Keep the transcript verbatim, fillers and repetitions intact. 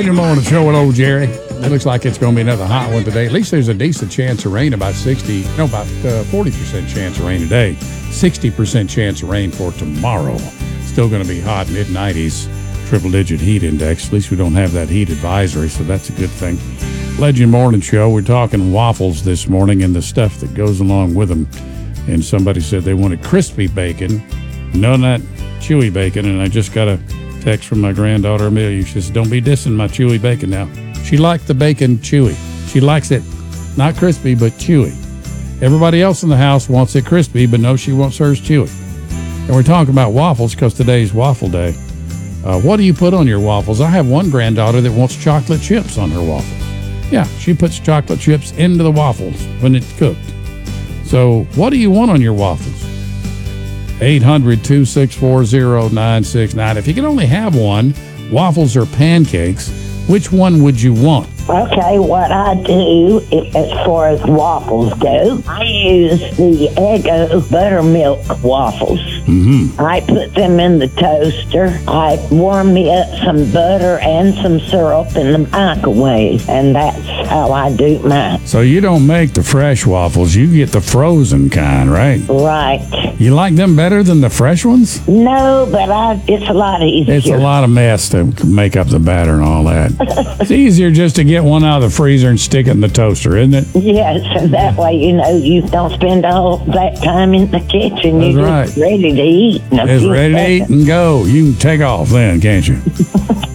Legend Morning Show with old Jerry. It looks like it's going to be another hot one today. At least there's a decent chance of rain, about sixty, no, about uh, forty percent chance of rain today. sixty percent chance of rain for tomorrow. Still going to be hot, mid nineties, triple-digit heat index. At least we don't have that heat advisory, so that's a good thing. Legend Morning Show, we're talking waffles this morning and the stuff that goes along with them. And somebody said they wanted crispy bacon, no, not chewy bacon. And I just got a text from my granddaughter, Amelia. She says, don't be dissing my chewy bacon now. She liked the bacon chewy. She likes it not crispy, but chewy. Everybody else in the house wants it crispy, but no, she wants hers chewy. And we're talking about waffles because today's waffle day. Uh, what do you put on your waffles? I have one granddaughter that wants chocolate chips on her waffles. Yeah, she puts chocolate chips into the waffles when it's cooked. So what do you want on your waffles? eight hundred, two six four, zero nine six nine. If you can only have one, waffles or pancakes, which one would you want? Okay, what I do i- as far as waffles go, I use the Eggo buttermilk waffles. Mm-hmm. I put them in the toaster. I warm me up some butter and some syrup in the microwave, and that's how I do mine. So you don't make the fresh waffles, you get the frozen kind, right? Right. You like them better than the fresh ones? No, but I, it's a lot easier. It's a lot of mess to make up the batter and all that. It's easier just to get one out of the freezer and stick it in the toaster, isn't it? Yes, and that way, you know, you don't spend all that time in the kitchen. That's You're right. just ready to eat. in a It's few ready to eat seconds. and go. You can take off then, can't you?